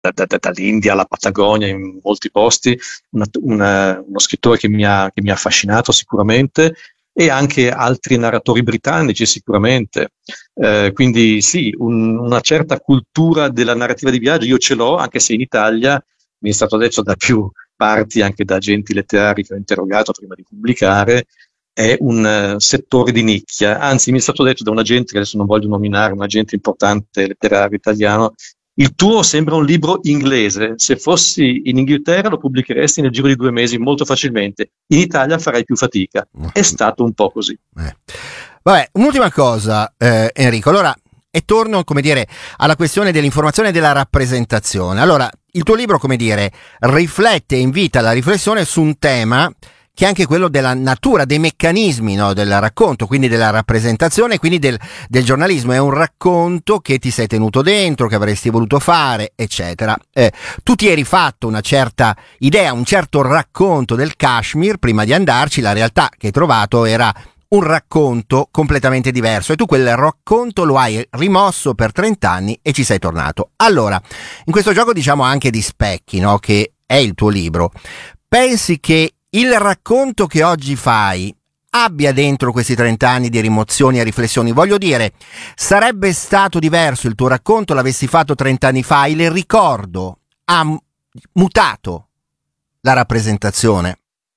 dall'India alla Patagonia, in molti posti, uno scrittore che mi ha affascinato sicuramente, e anche altri narratori britannici sicuramente. Quindi sì, una certa cultura della narrativa di viaggio io ce l'ho, anche se in Italia mi è stato detto da più parti, anche da agenti letterari che ho interrogato prima di pubblicare, è un settore di nicchia. Anzi, mi è stato detto da un agente, che adesso non voglio nominare, un agente importante letterario italiano: il tuo sembra un libro inglese, se fossi in Inghilterra lo pubblicheresti nel giro di 2 mesi molto facilmente, in Italia farai più fatica. È stato un po' così. Vabbè, un'ultima cosa, Enrico, allora, e torno, come dire, alla questione dell'informazione e della rappresentazione. Allora, il tuo libro, come dire, riflette e invita alla riflessione su un tema che è anche quello della natura, dei meccanismi, no, del racconto, quindi della rappresentazione, quindi del giornalismo. È un racconto che ti sei tenuto dentro, che avresti voluto fare, eccetera. Tu ti eri fatto una certa idea, un certo racconto del Kashmir prima di andarci. La realtà che hai trovato era un racconto completamente diverso, e tu quel racconto lo hai rimosso per 30 anni e ci sei tornato. Allora, in questo gioco, diciamo, anche di specchi, no, che è il tuo libro, pensi che il racconto che oggi fai abbia dentro questi 30 anni di rimozioni e riflessioni? Voglio dire, sarebbe stato diverso il tuo racconto l'avessi fatto 30 anni fa? Il ricordo ha mutato la rappresentazione?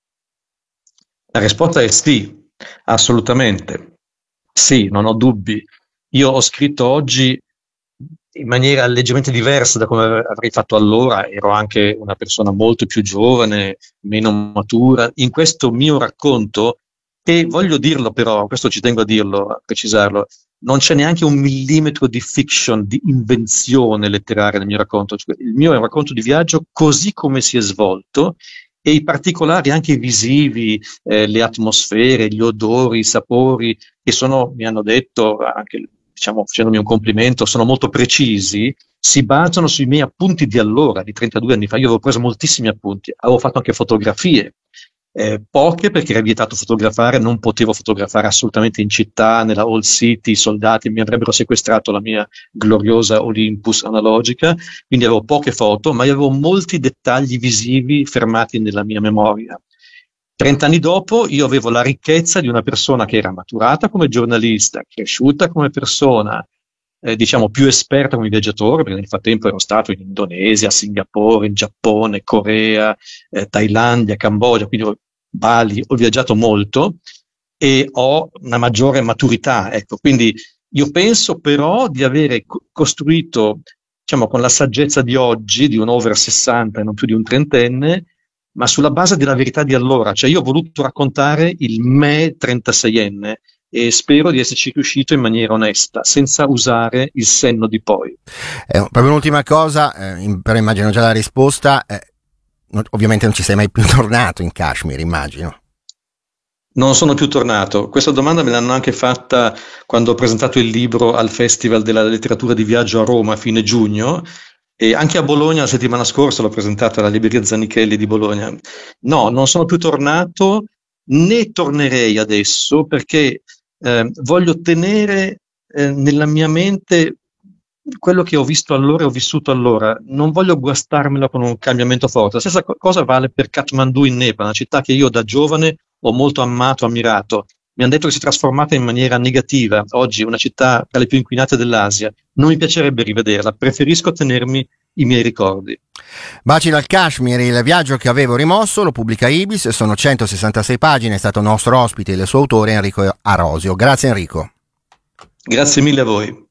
La risposta è sì, assolutamente. Sì, non ho dubbi. Io ho scritto oggi in maniera leggermente diversa da come avrei fatto allora. Ero anche una persona molto più giovane, meno matura. In questo mio racconto, e voglio dirlo però, questo ci tengo a dirlo, a precisarlo, non c'è neanche un millimetro di fiction, di invenzione letteraria nel mio racconto. Cioè, il mio è un racconto di viaggio così come si è svolto, e i particolari anche visivi, le atmosfere, gli odori, i sapori, che mi hanno detto, anche diciamo facendomi un complimento, sono molto precisi, si basano sui miei appunti di allora, di 32 anni fa. Io avevo preso moltissimi appunti, avevo fatto anche fotografie, poche perché era vietato fotografare, non potevo fotografare assolutamente in città, nella Old City, i soldati mi avrebbero sequestrato la mia gloriosa Olympus analogica, quindi avevo poche foto, ma avevo molti dettagli visivi fermati nella mia memoria. 30 anni dopo io avevo la ricchezza di una persona che era maturata come giornalista, cresciuta come persona, diciamo più esperta come viaggiatore, perché nel frattempo ero stato in Indonesia, Singapore, in Giappone, Corea, Thailandia, Cambogia, quindi Bali, ho viaggiato molto e ho una maggiore maturità, ecco. Quindi io penso però di avere costruito, diciamo, con la saggezza di oggi, di un over 60 e non più di un trentenne, ma sulla base della verità di allora. Cioè io ho voluto raccontare il me 36enne e spero di esserci riuscito in maniera onesta, senza usare il senno di poi. Proprio un'ultima cosa, però immagino già la risposta. Ovviamente non ci sei mai più tornato in Kashmir, immagino. Non sono più tornato. Questa domanda me l'hanno anche fatta quando ho presentato il libro al Festival della Letteratura di Viaggio a Roma a fine giugno, e anche a Bologna la settimana scorsa l'ho presentato alla Libreria Zanichelli di Bologna. No, non sono più tornato, né tornerei adesso, perché voglio tenere nella mia mente quello che ho visto allora e ho vissuto allora. Non voglio guastarmelo con un cambiamento forte. La stessa cosa vale per Kathmandu in Nepal, una città che io da giovane ho molto amato, ammirato. Mi hanno detto che si è trasformata in maniera negativa. Oggi è una città tra le più inquinate dell'Asia. Non mi piacerebbe rivederla, preferisco tenermi i miei ricordi. Baci dal Kashmir, il viaggio che avevo rimosso, lo pubblica Ibis, sono 166 pagine, è stato nostro ospite il suo autore Enrico Arosio. Grazie Enrico. Grazie mille a voi.